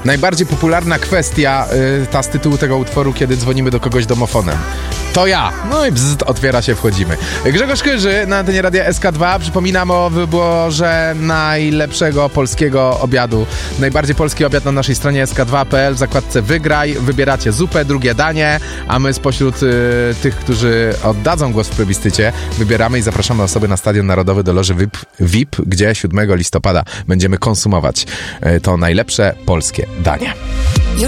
Najbardziej popularna kwestia, ta z tytułu tego utworu, kiedy dzwonimy do kogoś domofonem. To ja. No i bzzt, otwiera się, wchodzimy. Grzegorz Chyży na antenie Radia SK2. Przypominam o wyborze najlepszego polskiego obiadu. Najbardziej polski obiad na naszej stronie sk2.pl. W zakładce Wygraj wybieracie zupę, drugie danie, a my spośród tych, którzy oddadzą głos w plebiscycie, wybieramy i zapraszamy osoby na Stadion Narodowy do loży VIP, gdzie 7 listopada będziemy konsumować to najlepsze polskie danie.